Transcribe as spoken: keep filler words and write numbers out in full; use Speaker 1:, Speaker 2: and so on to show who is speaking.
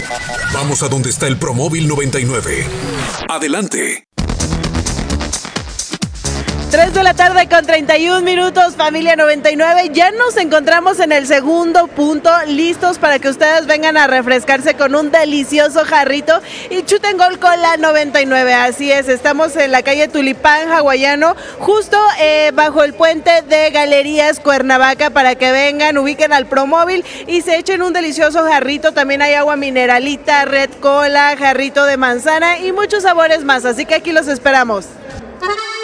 Speaker 1: Vamos a donde está el Promóvil noventa y nueve. Adelante.
Speaker 2: tres de la tarde con treinta y un minutos, familia noventa y nueve. Ya nos encontramos en el segundo punto, listos para que ustedes vengan a refrescarse con un delicioso jarrito y chuten gol con la noventa y nueve. Así es, estamos en la calle Tulipán Hawaiano, justo eh, bajo el puente de Galerías Cuernavaca, para que vengan, ubiquen al Promóvil y se echen un delicioso jarrito. También hay agua mineralita, red cola, jarrito de manzana y muchos sabores más. Así que aquí los esperamos.